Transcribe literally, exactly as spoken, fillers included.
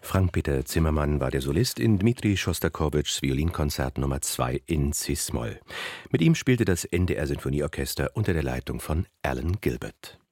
Frank-Peter Zimmermann war der Solist in Dmitri Schostakowitschs Violinkonzert Nummer zwei in Cis-Moll. Mit ihm spielte das N D R Sinfonieorchester unter der Leitung von Alan Gilbert.